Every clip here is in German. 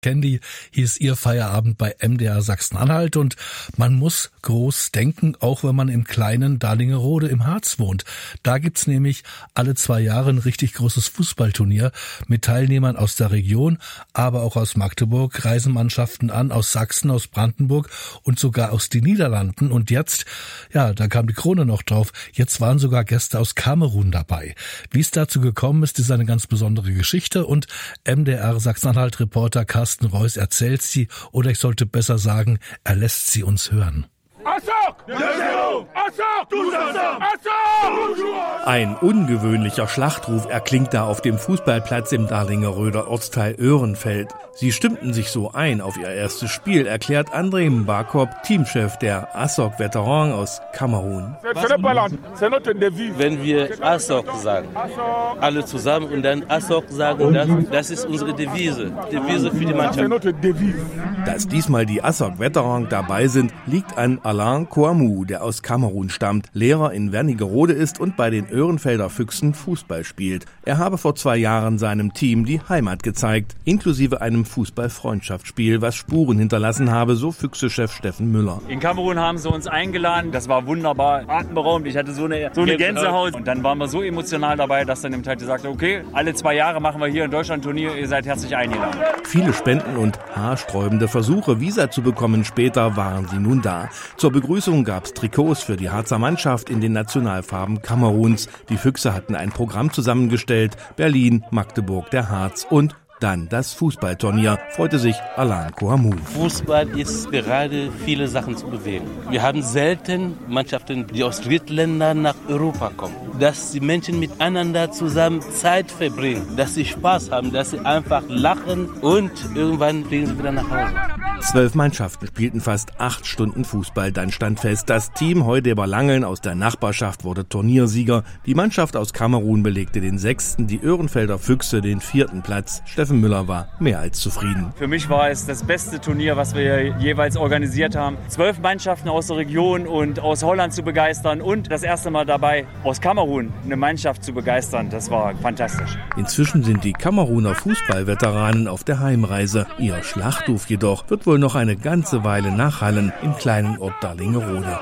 Candy hieß ihr Feierabend bei MDR Sachsen-Anhalt und man muss groß denken, auch wenn man im kleinen Dahlingerode im Harz wohnt. Da gibt's nämlich alle 2 Jahre ein richtig großes Fußballturnier mit Teilnehmern aus der Region, aber auch aus Magdeburg, reisen Mannschaften an, aus Sachsen, aus Brandenburg und sogar aus den Niederlanden. Und jetzt, ja, da kam die Krone noch drauf, jetzt waren sogar Gäste aus Kamerun dabei. Wie es dazu gekommen ist eine ganz besondere Geschichte und MDR Sachsen-Anhalt-Reporter Carsten Reuss erzählt sie, oder ich sollte besser sagen, er lässt sie uns hören. Ein ungewöhnlicher Schlachtruf erklingt da auf dem Fußballplatz im Dahlingeröder Ortsteil Öhrenfeld. Sie stimmten sich so ein auf ihr erstes Spiel, erklärt André Mbakop, Teamchef der ASOC-Veteran aus Kamerun. Wenn wir ASOC sagen, alle zusammen und dann ASOC sagen, das ist unsere Devise für die Mannschaft. Dass diesmal die ASOC-Veteran dabei sind, liegt an Alain Kouamou, der aus Kamerun stammt, Lehrer in Wernigerode ist und bei den Öhrenfelder Füchsen Fußball spielt. Er habe vor 2 Jahren seinem Team die Heimat gezeigt, inklusive einem Fußball-Freundschaftsspiel, was Spuren hinterlassen habe, so Füchse-Chef Steffen Müller. In Kamerun haben sie uns eingeladen, das war wunderbar, atemberaubend, ich hatte so eine Gänsehaut. Und dann waren wir so emotional dabei, dass dann im Teil gesagt hat, okay, alle 2 Jahre machen wir hier in Deutschland Turnier, ihr seid herzlich eingeladen. Viele Spenden und haarsträubende Versuche, Visa zu bekommen, später waren sie nun da. Zur Begrüßung gab's Trikots für die Harzer Mannschaft in den Nationalfarben Kameruns. Die Füchse hatten ein Programm zusammengestellt, Berlin, Magdeburg, der Harz und dann das Fußballturnier, freute sich Alain Kouamou. Fußball ist gerade viele Sachen zu bewegen. Wir haben selten Mannschaften, die aus Drittländern nach Europa kommen. Dass die Menschen miteinander zusammen Zeit verbringen, dass sie Spaß haben, dass sie einfach lachen und irgendwann fliegen sie wieder nach Hause. 12 Mannschaften spielten fast 8 Stunden Fußball. Dann stand fest, das Team Heudeber-Langeln aus der Nachbarschaft wurde Turniersieger. Die Mannschaft aus Kamerun belegte den 6., die Öhrenfelder Füchse den 4. Platz. Steffen Müller war mehr als zufrieden. Für mich war es das beste Turnier, was wir jeweils organisiert haben. 12 Mannschaften aus der Region und aus Holland zu begeistern und das erste Mal dabei, aus Kamerun eine Mannschaft zu begeistern. Das war fantastisch. Inzwischen sind die Kameruner Fußballveteranen auf der Heimreise. Ihr Schlachtruf jedoch wird wohl noch eine ganze Weile nachhallen im kleinen Ort Dahlingerode.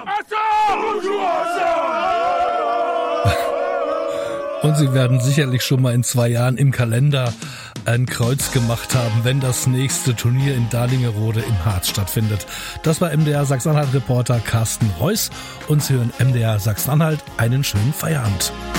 Und Sie werden sicherlich schon mal in 2 Jahren im Kalender ein Kreuz gemacht haben, wenn das nächste Turnier in Dahlingerode im Harz stattfindet. Das war MDR Sachsen-Anhalt-Reporter Carsten Reuss und Sie hören MDR Sachsen-Anhalt. Einen schönen Feierabend.